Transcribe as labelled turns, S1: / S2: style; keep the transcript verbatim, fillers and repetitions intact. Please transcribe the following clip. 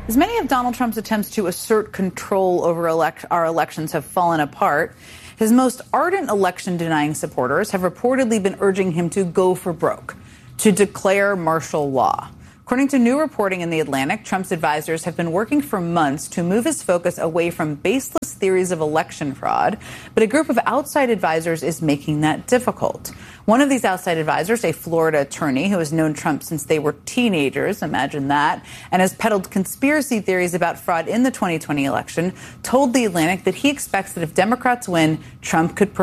S1: As many of Donald Trump's attempts to assert control over elect- our elections have fallen apart, his most ardent election-denying supporters have reportedly been urging him to go for broke, to declare martial law. According to new reporting in The Atlantic, Trump's advisors have been working for months to move his focus away from baseless theories of election fraud, but a group of outside advisors is making that difficult. One of these outside advisors, a Florida attorney who has known Trump since they were teenagers, imagine that, and has peddled conspiracy theories about fraud in the twenty twenty election, told The Atlantic that he expects that if Democrats win, Trump could